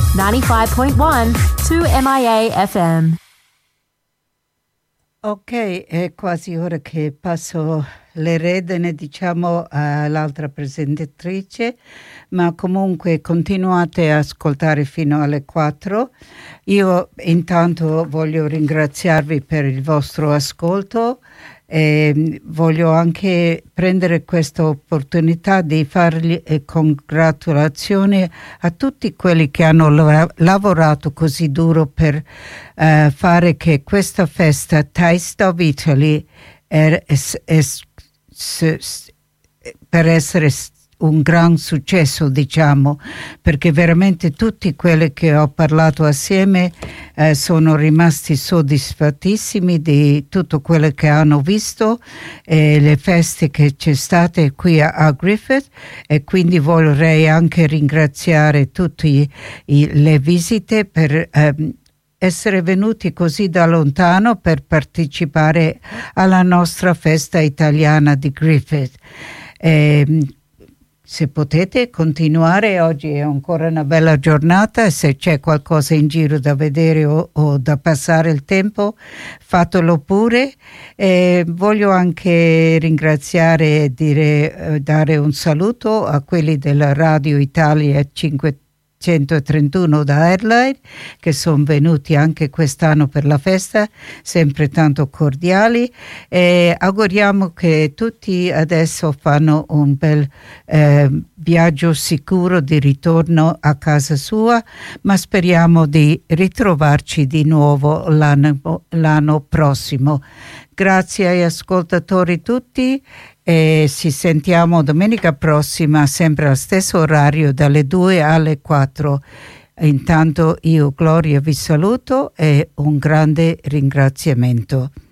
95.1 2MIA FM. Ok, è quasi ora che passo le redine, diciamo, all'altra presentatrice, ma comunque continuate a ascoltare fino alle 4. Io intanto voglio ringraziarvi per il vostro ascolto e voglio anche prendere questa opportunità di fargli congratulazioni a tutti quelli che hanno lavorato così duro per fare che questa festa Taste of Italy per essere un gran successo, diciamo, perché veramente tutti quelli che ho parlato assieme sono rimasti soddisfattissimi di tutto quello che hanno visto e le feste che c'è state qui a Griffith, e quindi vorrei anche ringraziare tutte le visite per essere venuti così da lontano per partecipare alla nostra festa italiana di Griffith. Se potete continuare, oggi è ancora una bella giornata e se c'è qualcosa in giro da vedere o da passare il tempo, fatelo pure. Voglio anche ringraziare e dare un saluto a quelli della Radio Italia 531 da Adelaide, che sono venuti anche quest'anno per la festa, sempre tanto cordiali, e auguriamo che tutti adesso fanno un bel viaggio sicuro di ritorno a casa sua, ma speriamo di ritrovarci di nuovo l'anno prossimo. Grazie ai ascoltatori tutti e ci sentiamo domenica prossima sempre allo stesso orario dalle 2 alle 4. Intanto io, Gloria, vi saluto e un grande ringraziamento.